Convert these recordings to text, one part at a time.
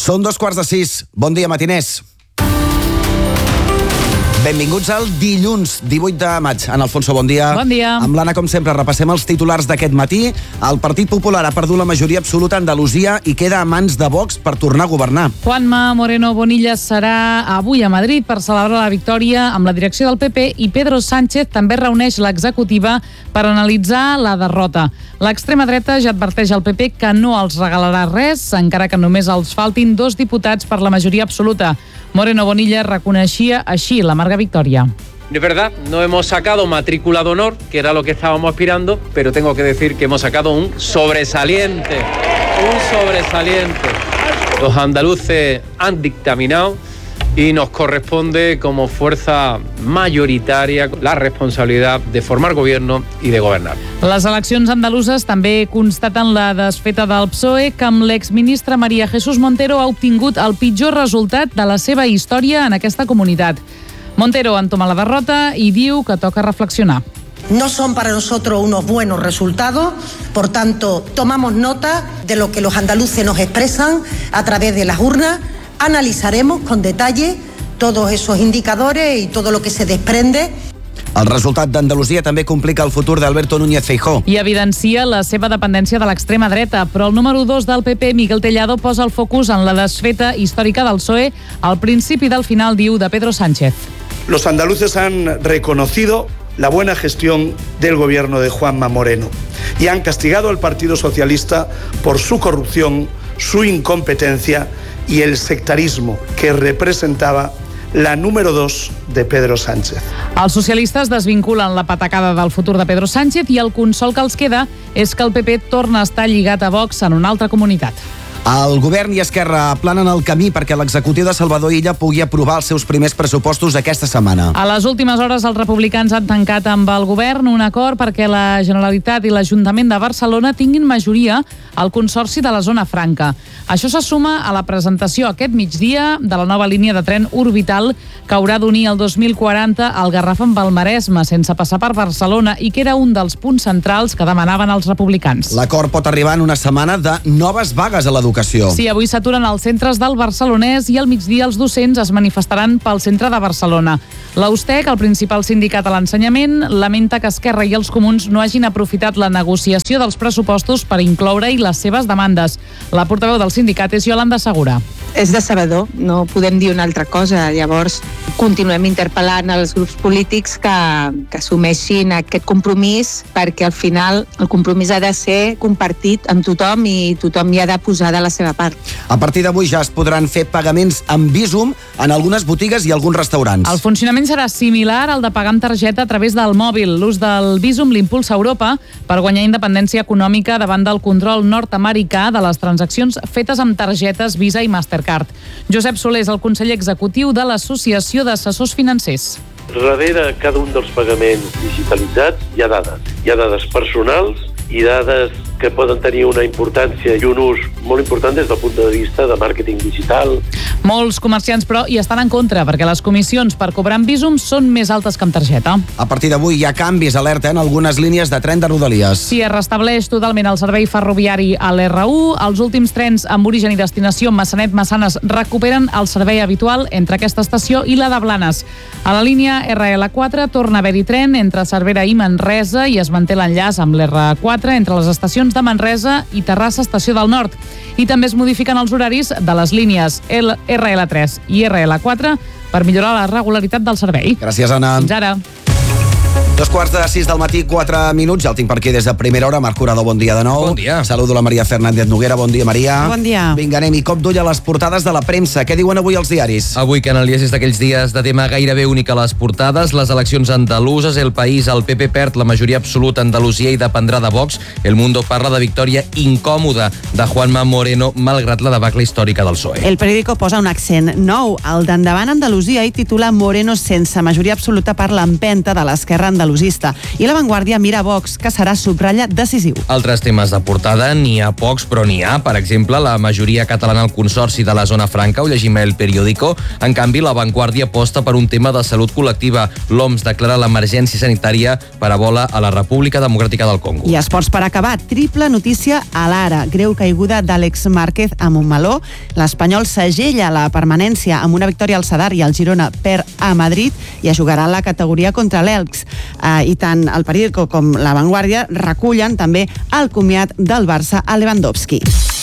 Són 5:15. Bon dia, matiners. Benvinguts al dilluns 18 de maig. Ana Alfonso, bon dia. Bon dia. Amb l'Anna, com sempre, repassem els titulars d'aquest matí. El Partit Popular ha perdut la majoria absoluta a Andalusia i queda a mans de Vox per tornar a governar. Juanma Moreno Bonilla serà avui a Madrid per celebrar la victòria amb la direcció del PP i Pedro Sánchez també reuneix l'executiva per analitzar la derrota. L'extrema dreta ja adverteix al PP que no els regalarà res, encara que només els faltin 2 diputats per la majoria absoluta. Moreno Bonilla reconeixia així l'amarga victòria. Es verdad, no hemos sacado matrícula de honor, que era lo que estábamos aspirando, pero tengo que decir que hemos sacado un sobresaliente. Los andaluces han dictaminado y nos corresponde como fuerza mayoritaria la responsabilidad de formar gobierno y de gobernar. Les eleccions andaluses també constaten la desfeta del PSOE, que amb l'exministre María Jesús Montero ha obtingut el pitjor resultat de la seva història en aquesta comunitat. Montero entoma la derrota i diu que toca reflexionar. No son para nosotros unos buenos resultados, por tanto, tomamos nota de lo que los andaluces nos expresan a través de las urnas, analizaremos con detalle todos esos indicadores y todo lo que se desprende. El resultat d'Andalusia també complica el futur d'Alberto Núñez Feijóo. I evidencia la seva dependència de l'extrema dreta, però el número 2 del PP, Miguel Tellado, posa el focus en la desfeta històrica del PSOE al principi del final, diu, de Pedro Sánchez. Los andaluces han reconocido la buena gestión del gobierno de Juanma Moreno y han castigado al Partido Socialista por su corrupción, su incompetencia y el sectarismo que representaba la número 2 de Pedro Sánchez. Els socialistes desvinculen la patacada del futur de Pedro Sánchez i el consol que els queda és que el PP torna a estar lligat a Vox en una altra comunitat. El govern i Esquerra aplanen el camí perquè l'executiu de Salvador Illa pugui aprovar els seus primers pressupostos aquesta setmana. A les últimes hores, els republicans han tancat amb el govern un acord perquè la Generalitat i l'Ajuntament de Barcelona tinguin majoria al Consorci de la Zona Franca. Això se suma a la presentació aquest migdia de la nova línia de tren orbital que haurà d'unir el 2040 al Garraf amb el Maresme sense passar per Barcelona i que era un dels punts centrals que demanaven els republicans. L'acord pot arribar en una setmana de noves vagues a l'educació. Sí, avui s'aturen els centres del Barcelonès i al migdia els docents es manifestaran pel centre de Barcelona. L'Austec, el principal sindicat a l'ensenyament, lamenta que Esquerra i els Comuns no hagin aprofitat la negociació dels pressupostos per incloure-hi les seves demandes. La portaveu del sindicat és Yolanda Segura. És decebedor, no podem dir una altra cosa. Llavors, continuem interpel·lant els grups polítics que assumeixin aquest compromís, perquè al final el compromís ha de ser compartit amb tothom i tothom hi ha de posar de la seva part. A partir d'avui ja es podran fer pagaments amb Bizum en algunes botigues i alguns restaurants. El funcionament serà similar al de pagar amb targeta a través del mòbil. L'ús del Bizum l'impulsa Europa per guanyar independència econòmica davant del control nord-americà de les transaccions fetes amb targetes Visa i Mastercard. Josep Soler és el conseller executiu de l'Associació d'Assessors Financers. Darrere cada un dels pagaments digitalitzats hi ha dades. Hi ha dades personals i dades que poden tenir una importància i un ús molt important des del punt de vista de màrqueting digital. Molts comerciants, però, hi estan en contra, perquè les comissions per cobrar amb Bizum són més altes que amb targeta. A partir d'avui hi ha canvis, alerta, en algunes línies de tren de Rodalies. Sí, es restableix totalment el servei ferroviari a l'R1. Els últims trens amb origen i destinació Massanet-Massanes recuperen el servei habitual entre aquesta estació i la de Blanes. A la línia RL4 torna a haver-hi tren entre Cervera i Manresa i es manté l'enllaç amb l'R4 entre les estacions de Manresa i Terrassa Estació del Nord. I també es modifiquen els horaris de les línies RL3 i RL4 per millorar la regularitat del servei. Gràcies, Anna. Fins ara. 5:45 del matí, 4 minuts. Ja el tinc per aquí des de primera hora. Marc Curador, bon dia de nou. Bon dia. Saludo la Maria Fernández Noguera. Bon dia, Maria. Bon dia. Vinga, anem i cop d'ull a les portades de la premsa. Què diuen avui els diaris? Avui, que analies és d'aquells dies de tema gairebé únic a les portades. Les eleccions andaluses, El País, el PP perd la majoria absoluta a Andalusia i dependrà de Vox. El Mundo parla de victòria incòmoda de Juanma Moreno, malgrat la debacle històrica del PSOE. El Periódico posa un accent nou. El d'Endavant Andalusia i titula Moreno sense majoria absoluta per l'empenta de l'esquerra andalusa andalusista. I La Vanguardia mira Vox, que serà, subratlla, decisiu. Altres temes de portada, n'hi ha pocs, però n'hi ha. Per exemple, la majoria catalana al Consorci de la Zona Franca, ho llegim El Periódico. En canvi, La Vanguardia aposta per un tema de salut col·lectiva. L'OMS declara l'emergència sanitària per Ebola a la República Democràtica del Congo. I esports per acabar. Triple notícia a l'Ara. Greu caiguda d'Àlex Márquez a Montmeló. L'Espanyol segella la permanència amb una victòria al Sadar i el Girona perd a Madrid i es jugarà la categoria contra l'Elx. I tant el Periódico com La Vanguardia recullen també el comiat del Barça a Lewandowski.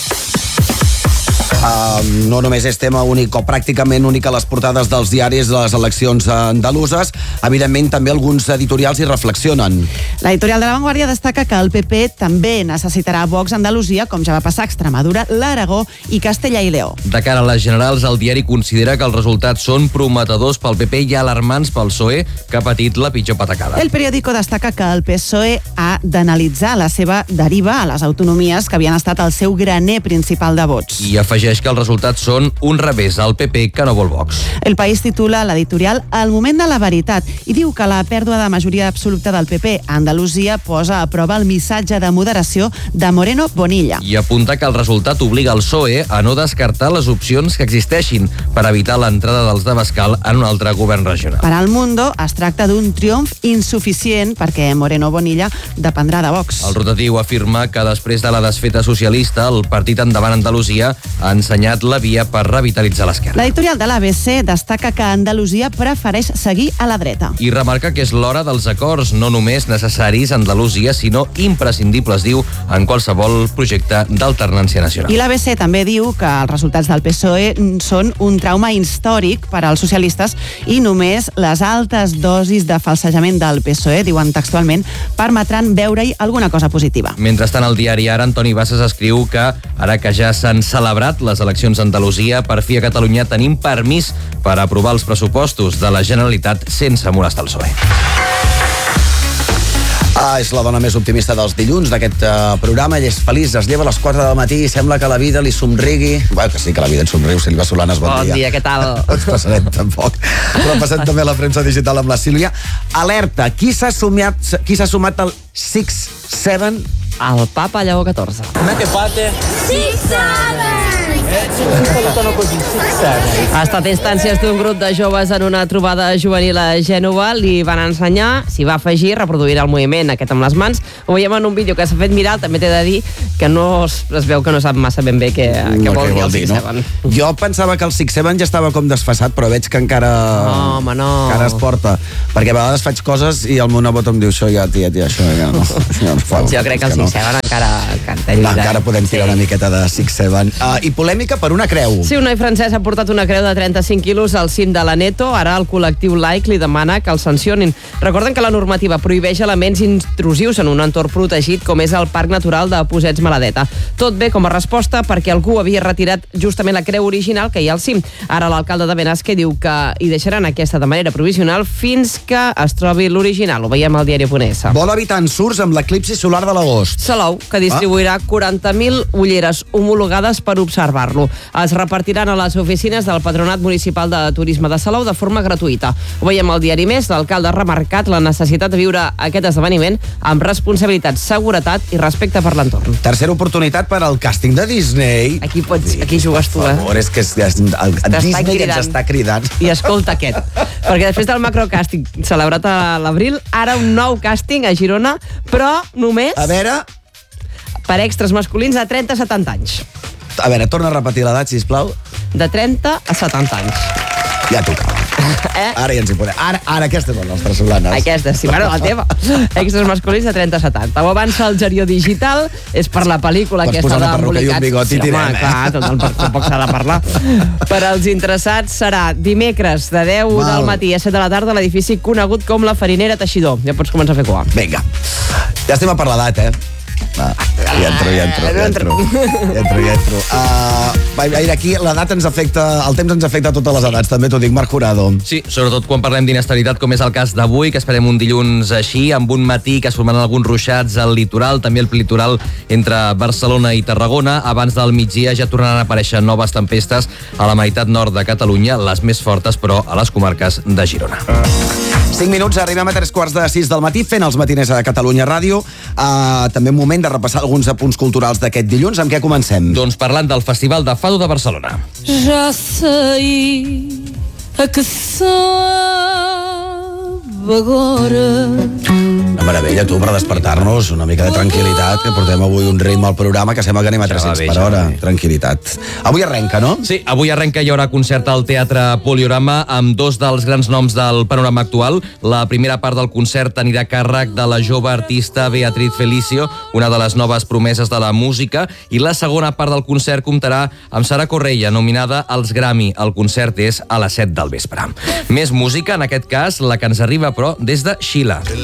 No només és tema únic o pràcticament únic a les portades dels diaris de les eleccions andaluses, evidentment també alguns editorials hi reflexionen. L'editorial de La Vanguardia destaca que el PP també necessitarà Vox a Andalusia, com ja va passar a Extremadura, l'Aragó i Castella i Lleó. De cara a les generals, el diari considera que els resultats són prometedors pel PP i alarmants pel PSOE, que ha patit la pitjor patacada. El Periódico destaca que el PSOE ha d'analitzar la seva deriva a les autonomies que havien estat el seu graner principal de vots. I afegeix que els resultats són un revés al PP que no vol Vox. El País titula l'editorial El moment de la veritat i diu que la pèrdua de majoria absoluta del PP a Andalusia posa a prova el missatge de moderació de Moreno Bonilla. I apunta que el resultat obliga el PSOE a no descartar les opcions que existeixin per evitar l'entrada dels d'Abascal en un altre govern regional. Per al Mundo es tracta d'un triomf insuficient perquè Moreno Bonilla dependrà de Vox. El rotatiu afirma que després de la desfeta socialista, el partit Endavant Andalusia ha ensenyat la via per revitalitzar l'esquerra. L'editorial de l'ABC destaca que Andalusia prefereix seguir a la dreta. I remarca que és l'hora dels acords, no només necessaris a Andalusia, sinó imprescindibles, diu, en qualsevol projecte d'alternància nacional. I l'ABC també diu que els resultats del PSOE són un trauma històric per als socialistes i només les altes dosis de falsejament del PSOE, diuen textualment, permetran veure-hi alguna cosa positiva. Mentrestant, al diari Ara, Antoni Bassas escriu que, ara que ja s'han celebrat les eleccions a Andalusia, per fi a Catalunya tenim permís per aprovar els pressupostos de la Generalitat sense molestar el PSOE. És la dona més optimista dels dilluns d'aquest programa. Ella és feliç, es lleva a les 4 del matí i sembla que la vida li somrigui. Bueno, que sí, que la vida et somriu. Sílvia Solanes, bon dia. Bon dia, què tal? Ens passarem tampoc. Però passem també a la premsa digital amb la Sílvia. Alerta, qui s'ha sumat al 6-7? El papa Lleó XIV. Che fate? 6-7! Ha estat instàncies d'un grup de joves en una trobada juvenil a Gènova, li van ensenyar, s'hi va afegir, reproduir el moviment aquest amb les mans. Ho veiem en un vídeo que s'ha fet viral, també t'he de dir que es veu que no sap massa ben bé què vol dir el 6-7. No? Jo pensava que el 6-7 ja estava com desfasat, però veig que encara encara es porta, perquè a vegades faig coses i el meu nebot em diu això ja, tia, això ja no es fa. Jo crec que el 6-7 encara podem tirar una miqueta de 6-7. I polèmica per una creu. Sí, un noi francès ha portat una creu de 35 quilos al cim de l'Aneto. Ara el col·lectiu laic li demana que el sancionin. Recorden que la normativa prohibeix elements intrusius en un entorn protegit com és el Parc Natural de Posets Maladeta. Tot bé com a resposta perquè algú havia retirat justament la creu original que hi ha al cim. Ara l'alcalde de Benasque diu que hi deixaran aquesta de manera provisional fins que es trobi l'original. Ho veiem al diari.es. Vol evitar ensurts amb l'eclipsi solar de l'agost. Salou, que distribuirà 40.000 ulleres homologades per observar-lo. Es repartiran a les oficines del Patronat Municipal de Turisme de Salou de forma gratuïta. Ho veiem al diari Més, l'alcalde ha remarcat la necessitat de viure aquest esdeveniment amb responsabilitat, seguretat i respecte per l'entorn. Tercera oportunitat per al càsting de Disney. Aquí jugues tu, Per favor, és que el Disney ens està cridant. I escolta aquest, perquè després del macrocàsting celebrat a l'abril, ara un nou càsting a Girona, però només... A veure... Per extras masculins de 30 a 70 anys. A veure, torna a repetir l'edat, sisplau. De 30 a 70 anys. Ja tocava. Ara ja ens hi podem. Ara aquesta és la nostra, Solanes. Aquesta, sí, bueno, la teva. Extras masculins de 30 a 70. Ho avança el Gerió Digital, és per la pel·lícula aquesta de Embolicats. Sí, home, clar, tampoc s'ha de parlar. Per als interessats serà dimecres de 10 del matí a 7 de la tarda a l'edifici conegut com la Farinera Teixidor. Ja pots començar a fer cua. Vinga. Ja estem a per l'edat, Ja entro. Aquí l'edat ens afecta, el temps ens afecta a totes les edats, també t'ho dic, Marc Jurado. Sí, sobretot quan parlem d'inestabilitat, com és el cas d'avui, que esperem un dilluns així, amb un matí que es formaran alguns ruixats al litoral, també el litoral entre Barcelona i Tarragona. Abans del migdia ja tornaran a aparèixer noves tempestes a la meitat nord de Catalunya, les més fortes, però, a les comarques de Girona. 5 minuts, arribem a 3:45 del matí, fent els matiners a Catalunya Ràdio. També un moment de repassar alguns apunts culturals d'aquest dilluns. Amb què comencem? Doncs parlant del Festival de Fado de Barcelona. Já saí a caçar agora. Una meravella, tu, per despertar-nos, una mica de tranquil·litat, que portem avui un ritme al programa que sembla que anem a 300 per hora. Tranquil·litat. Avui arrenca, no? Sí, avui arrenca, hi haurà concert al Teatre Poliorama amb dos dels grans noms del panorama actual. La primera part del concert anirà a càrrec de la jove artista Beatriz Felicio, una de les noves promeses de la música, i la segona part del concert comptarà amb Sara Correia, nominada als Grammy. El concert és a les 7 del vespre. Més música, en aquest cas, la que ens arriba, però, des de Xile.